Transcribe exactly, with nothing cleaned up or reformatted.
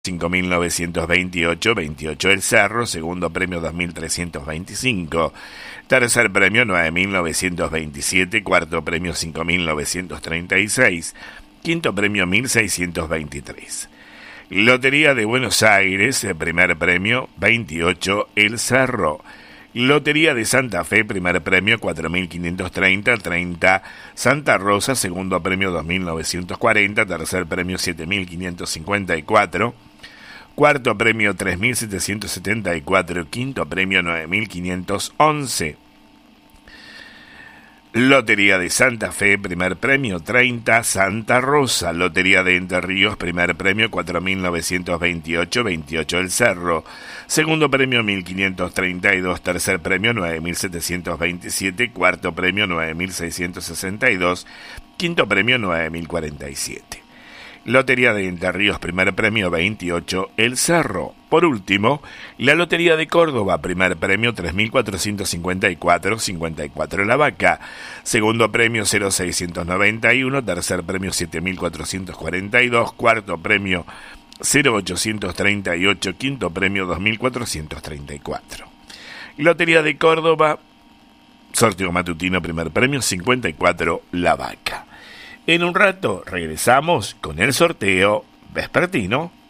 cinco mil novecientos veintiocho, veintiocho El Cerro, segundo premio dos mil trescientos veinticinco, tercer premio nueve mil novecientos veintisiete, cuarto premio cinco mil novecientos treinta y seis, quinto premio mil seiscientos veintitrés. Lotería de Buenos Aires, primer premio veintiocho El Cerro. Lotería de Santa Fe, primer premio cuatro mil quinientos treinta, treinta Santa Rosa, segundo premio dos mil novecientos cuarenta, tercer premio siete mil quinientos cincuenta y cuatro, cuarto premio tres mil setecientos setenta y cuatro, quinto premio nueve mil quinientos once. Lotería de Santa Fe, primer premio treinta Santa Rosa. Lotería de Entre Ríos, primer premio cuatro mil novecientos veintiocho, veintiocho El Cerro. Segundo premio mil quinientos treinta y dos, tercer premio nueve mil setecientos veintisiete, cuarto premio nueve mil seiscientos sesenta y dos, quinto premio nueve mil cuarenta y siete. Lotería de Entre Ríos, primer premio veintiocho El Cerro. Por último, la Lotería de Córdoba, primer premio tres mil cuatrocientos cincuenta y cuatro, cincuenta y cuatro La Vaca. Segundo premio cero mil seiscientos noventa y uno, tercer premio siete mil cuatrocientos cuarenta y dos, cuarto premio cero mil ochocientos treinta y ocho, quinto premio dos mil cuatrocientos treinta y cuatro. Lotería de Córdoba, sorteo matutino, primer premio cincuenta y cuatro La Vaca. En un rato regresamos con el sorteo vespertino.